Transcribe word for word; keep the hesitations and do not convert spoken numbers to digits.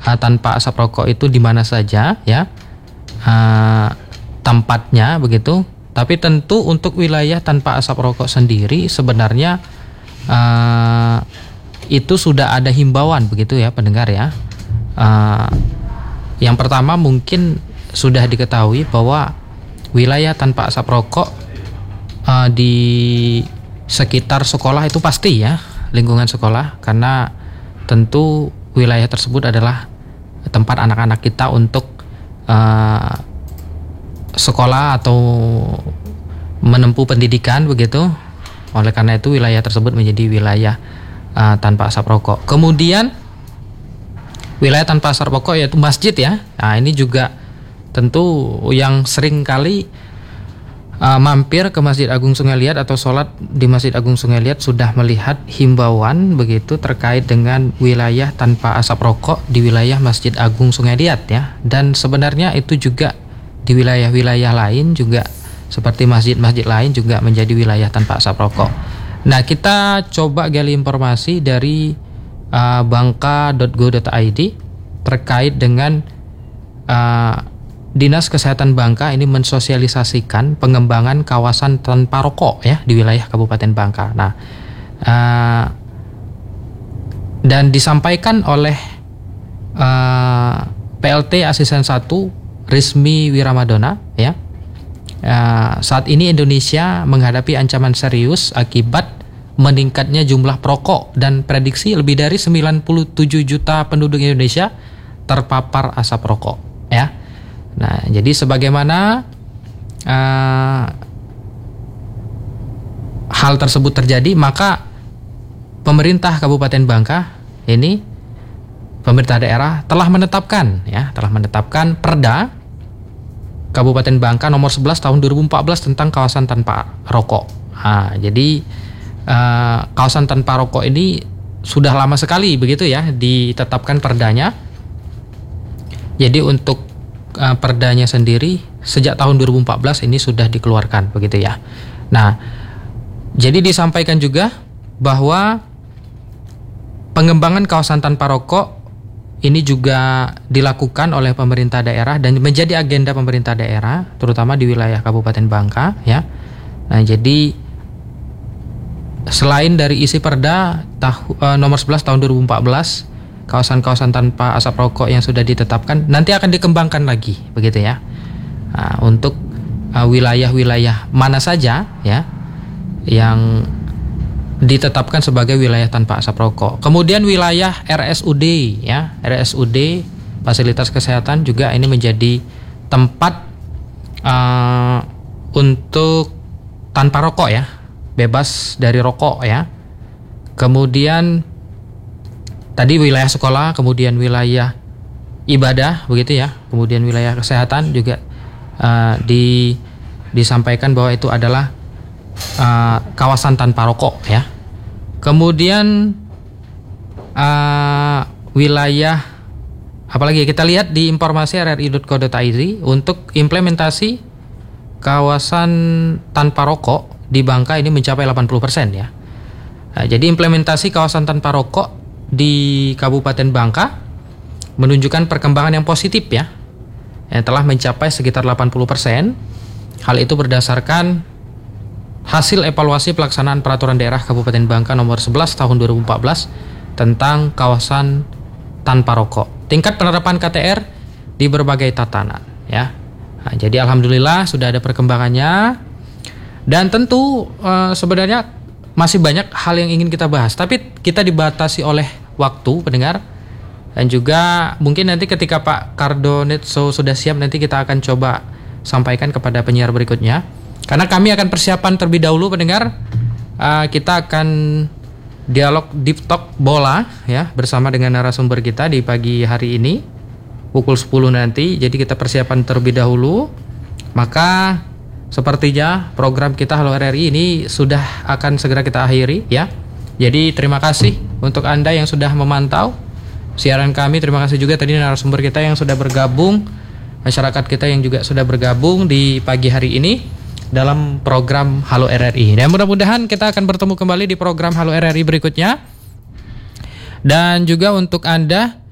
uh, tanpa asap rokok itu di mana saja ya uh, tempatnya begitu. Tapi tentu untuk wilayah tanpa asap rokok sendiri sebenarnya uh, itu sudah ada himbauan begitu ya pendengar ya. Uh, yang pertama mungkin sudah diketahui bahwa wilayah tanpa asap rokok uh, di sekitar sekolah itu pasti ya, lingkungan sekolah, karena tentu wilayah tersebut adalah tempat anak-anak kita untuk uh, sekolah atau menempuh pendidikan begitu. Oleh karena itu wilayah tersebut menjadi wilayah uh, tanpa asap rokok. Kemudian wilayah tanpa asap rokok yaitu masjid ya. Nah, ini juga tentu yang sering kali uh, mampir ke Masjid Agung Sungai Liat atau sholat di Masjid Agung Sungai Liat sudah melihat himbauan begitu terkait dengan wilayah tanpa asap rokok di wilayah Masjid Agung Sungai Liat ya. Dan sebenarnya itu juga di wilayah-wilayah lain juga seperti masjid-masjid lain juga menjadi wilayah tanpa asap rokok. Nah, kita coba gali informasi dari uh, bangka dot go dot i d terkait dengan uh, Dinas Kesehatan Bangka ini mensosialisasikan pengembangan kawasan tanpa rokok ya di wilayah Kabupaten Bangka. Nah, uh, dan disampaikan oleh uh, P L T Asisten satu Rizmi Wiramadona ya. Uh, saat ini Indonesia menghadapi ancaman serius akibat meningkatnya jumlah perokok dan prediksi lebih dari sembilan puluh tujuh juta penduduk Indonesia terpapar asap rokok ya. Nah, jadi sebagaimana uh, hal tersebut terjadi, maka pemerintah Kabupaten Bangka ini pemerintah daerah telah menetapkan ya, telah menetapkan Perda Kabupaten Bangka nomor sebelas tahun dua ribu empat belas tentang kawasan tanpa rokok. Nah, jadi uh, kawasan tanpa rokok ini sudah lama sekali begitu ya ditetapkan perdanya. Jadi untuk uh, perdanya sendiri sejak tahun dua ribu empat belas ini sudah dikeluarkan begitu ya. Nah, jadi disampaikan juga bahwa pengembangan kawasan tanpa rokok ini juga dilakukan oleh pemerintah daerah dan menjadi agenda pemerintah daerah, terutama di wilayah Kabupaten Bangka ya. Nah, jadi selain dari isi Perda tahu, eh, nomor sebelas tahun dua ribu empat belas, kawasan-kawasan tanpa asap rokok yang sudah ditetapkan nanti akan dikembangkan lagi, begitu ya. Nah, untuk uh, wilayah-wilayah mana saja ya yang ditetapkan sebagai wilayah tanpa asap rokok. Kemudian wilayah R S U D ya, R S U D fasilitas kesehatan juga ini menjadi tempat uh, untuk tanpa rokok ya, bebas dari rokok ya. Kemudian tadi wilayah sekolah, kemudian wilayah ibadah begitu ya, kemudian wilayah kesehatan juga uh, di disampaikan bahwa itu adalah uh, kawasan tanpa rokok ya. Kemudian uh, wilayah apalagi kita lihat di informasi r r i dot co dot i d untuk implementasi kawasan tanpa rokok di Bangka ini mencapai delapan puluh persen ya. Nah, jadi implementasi kawasan tanpa rokok di Kabupaten Bangka menunjukkan perkembangan yang positif ya, yang telah mencapai sekitar delapan puluh persen. Hal itu berdasarkan hasil evaluasi pelaksanaan peraturan daerah Kabupaten Bangka nomor sebelas tahun dua ribu empat belas tentang kawasan tanpa rokok. Tingkat penerapan K T R di berbagai tatanan ya. Nah, jadi alhamdulillah sudah ada perkembangannya. Dan tentu uh, sebenarnya masih banyak hal yang ingin kita bahas, tapi kita dibatasi oleh waktu pendengar. Dan juga mungkin nanti ketika Pak Kardonetso sudah siap, nanti kita akan coba sampaikan kepada penyiar berikutnya. Karena kami akan persiapan terlebih dahulu pendengar, uh, kita akan dialog deep talk bola ya bersama dengan narasumber kita di pagi hari ini pukul sepuluh nanti. Jadi kita persiapan terlebih dahulu. Maka sepertinya program kita Halo R R I ini sudah akan segera kita akhiri ya. Jadi terima kasih untuk Anda yang sudah memantau siaran kami. Terima kasih juga tadi narasumber kita yang sudah bergabung, masyarakat kita yang juga sudah bergabung di pagi hari ini dalam program Halo R R I. Dan mudah-mudahan kita akan bertemu kembali di program Halo R R I berikutnya. Dan juga untuk Anda